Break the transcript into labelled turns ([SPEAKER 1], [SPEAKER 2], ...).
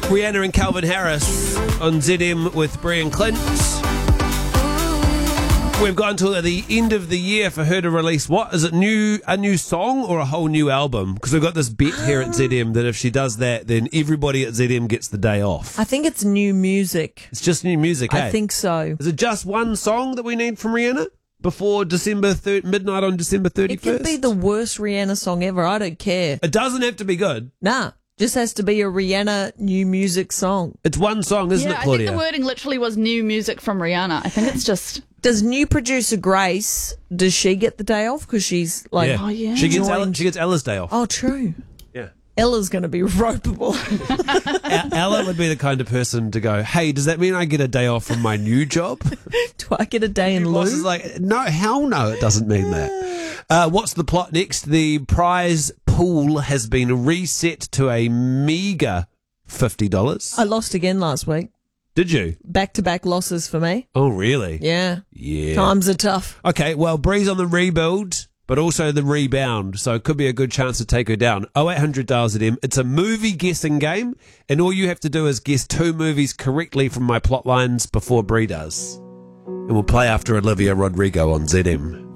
[SPEAKER 1] Rihanna and Calvin Harris on ZM with Brian Clint. We've gotten to the end of the year for her to release, what is it, a new song or a whole new album? Because we've got this bet here at ZM that if she does that, then everybody at ZM gets the day off.
[SPEAKER 2] I think it's new music.
[SPEAKER 1] It's just new music,
[SPEAKER 2] I think so.
[SPEAKER 1] Is it just one song that we need from Rihanna before midnight on December 31st?
[SPEAKER 2] It could be the worst Rihanna song ever. I don't care.
[SPEAKER 1] It doesn't have to be good.
[SPEAKER 2] Nah. Just has to be a Rihanna new music song.
[SPEAKER 1] It's one song, isn't it, Claudia?
[SPEAKER 3] I think the wording literally was new music from Rihanna. I think it's just...
[SPEAKER 2] Does new producer Grace, does she get the day off? Because she's like,
[SPEAKER 3] Oh, yeah.
[SPEAKER 1] She gets Ella's day off.
[SPEAKER 2] Oh, true.
[SPEAKER 1] Yeah.
[SPEAKER 2] Ella's going to be ropeable.
[SPEAKER 1] Ella would be the kind of person to go, hey, does that mean I get a day off from my new job?
[SPEAKER 2] Do I get a day in
[SPEAKER 1] Your
[SPEAKER 2] lieu?
[SPEAKER 1] boss is like, no, hell no, it doesn't mean that. What's the plot next? The prize pool has been reset to a meager $50.
[SPEAKER 2] I lost again last week.
[SPEAKER 1] Did you?
[SPEAKER 2] Back-to-back losses for me.
[SPEAKER 1] Oh, really?
[SPEAKER 2] Yeah.
[SPEAKER 1] Yeah.
[SPEAKER 2] Times are tough.
[SPEAKER 1] Okay, well, Bree's on the rebuild, but also the rebound, so it could be a good chance to take her down. 0800 Dials at M. It's a movie guessing game, and all you have to do is guess 2 movies correctly from my plot lines before Bree does. And we'll play after Olivia Rodrigo on ZM.